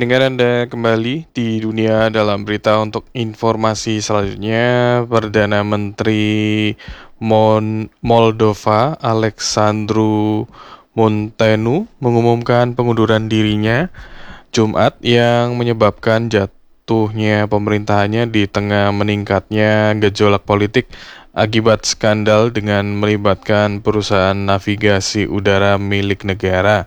Pendengar Anda kembali di dunia dalam berita untuk informasi selanjutnya. Perdana Menteri Moldova Alexandru Montenu mengumumkan pengunduran dirinya Jumat yang menyebabkan jatuhnya pemerintahannya di tengah meningkatnya gejolak politik akibat skandal dengan melibatkan perusahaan navigasi udara milik negara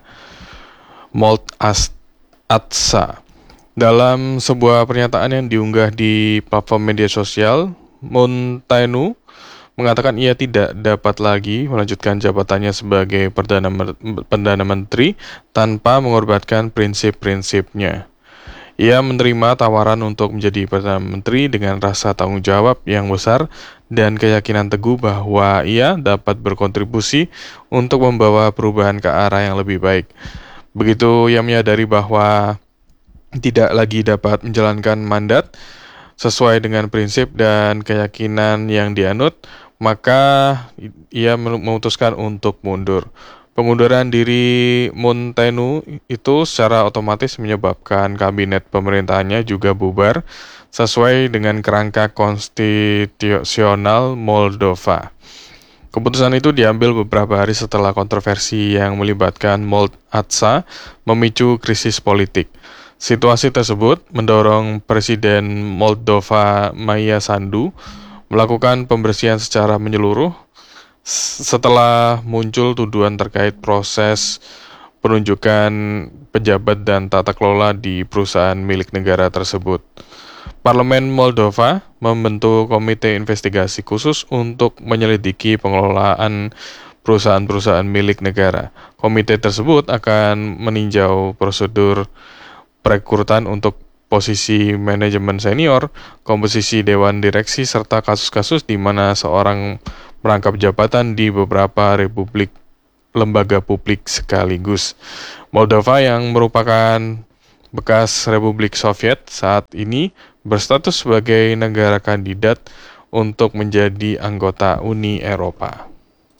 Atsa. Dalam sebuah pernyataan yang diunggah di platform media sosial, Montenu mengatakan ia tidak dapat lagi melanjutkan jabatannya sebagai Perdana Menteri tanpa mengorbankan prinsip-prinsipnya. Ia menerima tawaran untuk menjadi Perdana Menteri dengan rasa tanggung jawab yang besar dan keyakinan teguh bahwa ia dapat berkontribusi untuk membawa perubahan ke arah yang lebih baik. Begitu ia menyadari bahwa tidak lagi dapat menjalankan mandat sesuai dengan prinsip dan keyakinan yang dianut, maka ia memutuskan untuk mundur. Pengunduran diri Montenu itu secara otomatis menyebabkan kabinet pemerintahannya juga bubar sesuai dengan kerangka konstitusional Moldova. Keputusan itu diambil beberapa hari setelah kontroversi yang melibatkan Atsa memicu krisis politik. Situasi tersebut mendorong Presiden Moldova Maya Sandu melakukan pembersihan secara menyeluruh setelah muncul tuduhan terkait proses penunjukan pejabat dan tata kelola di perusahaan milik negara tersebut. Parlemen Moldova membentuk komite investigasi khusus untuk menyelidiki pengelolaan perusahaan-perusahaan milik negara. Komite tersebut akan meninjau prosedur perekrutan untuk posisi manajemen senior, komposisi dewan direksi, serta kasus-kasus di mana seorang merangkap jabatan di beberapa lembaga publik sekaligus. Moldova yang merupakan bekas Republik Soviet saat ini berstatus sebagai negara kandidat untuk menjadi anggota Uni Eropa.